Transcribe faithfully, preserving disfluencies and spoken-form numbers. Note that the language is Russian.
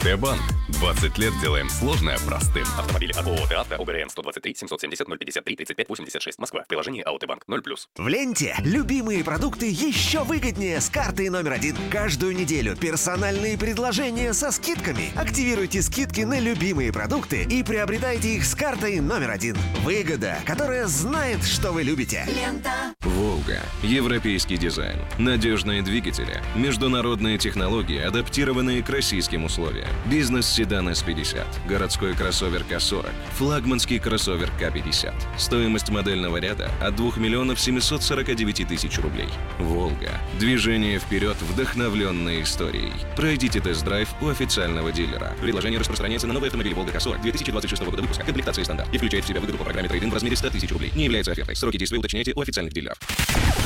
АОТ-банк. двадцать лет делаем сложное простым. Автомобили от ООО «Авто», ОГРН сто двадцать три семьсот семьдесят ноль пятьдесят три тридцать пять восемьдесят шесть, Москва. Приложение АОТ-банк ноль плюс. В ленте любимые продукты еще выгоднее с картой номер один. Каждую неделю персональные предложения со скидками. Активируйте скидки на любимые продукты и приобретайте их с картой номер один. Выгода, которая знает, что вы любите. Лента. «Волга». Европейский дизайн, надежные двигатели, международные технологии, адаптированные к российским условиям. Бизнес-седан эс пятьдесят, городской кроссовер ка сорок, флагманский кроссовер ка пятьдесят. Стоимость модельного ряда от двух миллионов семисот сорока девяти тысяч рублей. «Волга». Движение вперед, вдохновленное историей. Пройдите тест-драйв у официального дилера. Предложение распространяется на новые автомобили «Волга ка сорок» две тысячи двадцать шестого года выпуска. Комплектация стандарт и включает в себя выгоду по программе трейд-ин в размере ста тысяч рублей. Не является офертой. Сроки действия уточняйте у официальных дилеров.